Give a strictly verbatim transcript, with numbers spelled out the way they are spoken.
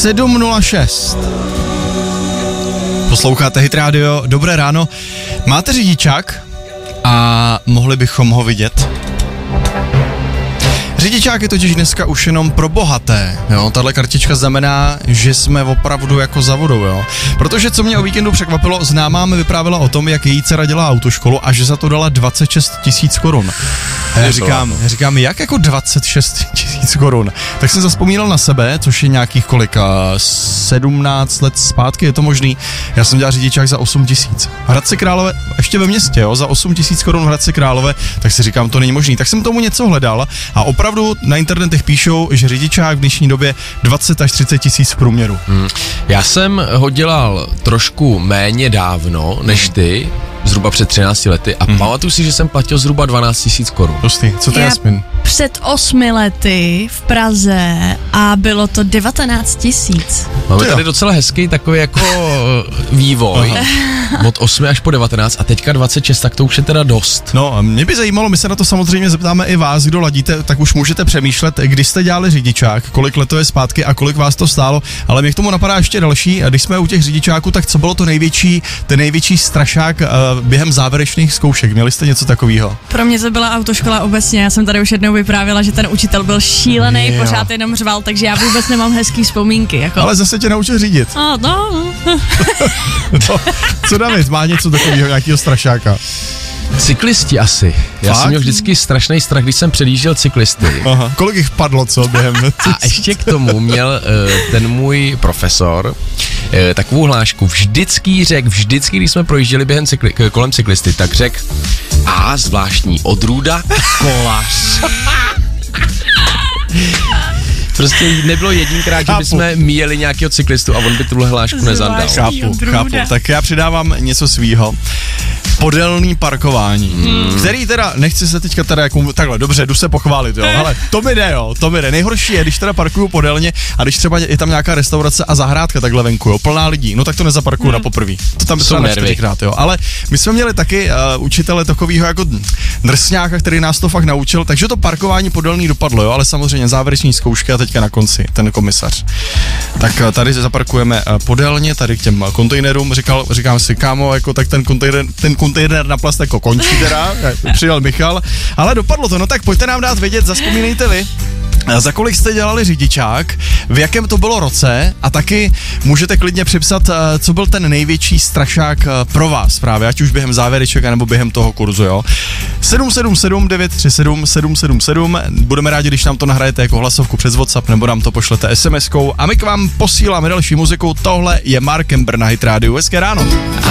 sedm nula šest. Posloucháte Hit Radio, dobré ráno. Máte řidičák a mohli bychom ho vidět? Řidičák je totiž dneska už jenom pro bohaté, jo, tahle kartička znamená, že jsme opravdu jako za vodou, jo, protože co mě o víkendu překvapilo, známá mi vyprávěla o tom, jak její dcera dělá autoškolu a že za to dala dvacet šest tisíc korun. A já říkám, já říkám, jak jako dvacet šest tisíc korun? Tak jsem zazpomínal na sebe, což je nějakých kolika, sedmnáct let zpátky, je to možný, já jsem dělal řidičák za osm tisíc. Hradce Králové, ještě ve městě, jo, za osm tisíc korun v Hradci Králové, tak si říkám, to není možný, tak jsem tomu něco hledal a opravdu na internetech píšou, že řidičák v dnešní době dvacet až třicet tisíc v průměru. Hmm. Já jsem ho dělal trošku méně dávno než ty, zhruba před třinácti lety a hmm. pamatuju si, že jsem platil zhruba dvanáct tisíc korun. Dostý, co to je, Jasmin? Před osmi lety v Praze a bylo to devatenáct tisíc. Máme tady docela hezký takový jako vývoj. Aha. Od osmi až po devatenáct a teďka dvacet šest, tak to už je teda dost. No, mě by zajímalo, my se na to samozřejmě zeptáme i vás, kdo ladíte, tak už můžete přemýšlet, když jste dělali řidičák, kolik let to je zpátky a kolik vás to stálo, ale mě k tomu napadá ještě další, když jsme u těch řidičáků, tak co bylo to největší, ten největší strašák uh, během závěrečných zkoušek, měli jste něco takového? Pro mě to byla autoškola obecně, já jsem tady už jednou vyprávěla, že ten učitel byl šílený, jo. Pořád jenom řval, takže já vůbec nemám hezký vzpomínky. Jako. Ale zase tě naučil řídit. A, no. no. Co David, má něco takového, nějakého strašáka? Cyklisti asi. Já Fakt? jsem měl vždycky strašný strach, když jsem předjížděl cyklisty. Aha. Kolik jich padlo, co během? A ještě k tomu měl uh, ten můj profesor uh, takovou hlášku. Vždycky řekl, vždycky, když jsme projížděli během cykli- kolem cyklisty, tak řekl a zvláštní odrůda kolař. Prostě nebylo jedinkrát, že bychom míjeli nějakého cyklistu a on by tuhle hlášku nezandal. Chápu, chápu. Tak já přidávám něco svýho. Podélný parkování, hmm. který teda, nechci se teďka teda jako, takhle, dobře, jdu se pochválit, jo, ale to mi jde, jo, to mi jde. Nejhorší je, když teda parkuju podélně a když třeba je tam nějaká restaurace a zahrádka takhle venku, jo, plná lidí, no tak to nezaparkuju hmm. na poprví. To tam třeba na čtyřikrát, jo, ale my jsme měli taky uh, učitele takovýho jako drsňáka, který nás to fakt naučil, takže to parkování podélný dopadlo, jo, ale samozřejmě závěreční zkoušky a teďka na konci, ten komisař. Tak uh, tady zaparkujeme uh, podélně, tady k těm kontejnerům, říkal, říkám si, kámo, jako tak ten kontejner, ten kontejner na plast jako končí teda, přijel Michal, ale dopadlo to, no tak pojďte nám dát vědět, zazpomínejte vy, za kolik jste dělali řidičák, v jakém to bylo roce a taky můžete klidně připsat, co byl ten největší strašák pro vás právě, ať už během závěreček nebo během toho kurzu, jo. sedm sedm sedm devět tři sedm sedm sedm sedm, budeme rádi, když nám to nahrajete jako hlasovku přes WhatsApp nebo nám to pošlete es em eskou a my k vám posíláme další muziku, tohle je Mark Ember na Hit Radio, hezké ráno.